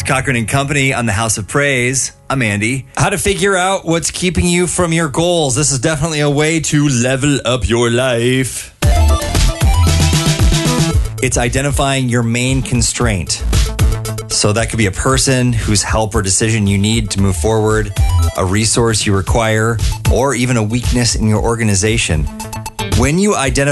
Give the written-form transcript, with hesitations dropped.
Cochran and Company on the House of Praise. I'm Andy. How to figure out what's keeping you from your goals. This is definitely a way to level up your life. It's identifying your main constraint. So that could be a person whose help or decision you need to move forward, a resource you require, or even a weakness in your organization. When you identify